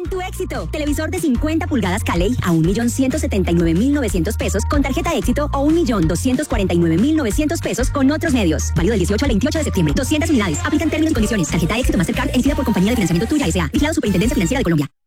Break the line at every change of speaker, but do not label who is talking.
en tu éxito. Televisor de 50 pulgadas Caley a 1.179.900 pesos con tarjeta éxito o 1.249.900 pesos con otros medios. Válido del 18 al 28 de septiembre. 200 unidades. Aplican términos y condiciones. Tarjeta éxito Mastercard emitida por Compañía de Financiamiento Tuya S.A. Vigilado Superintendencia Financiera de Colombia.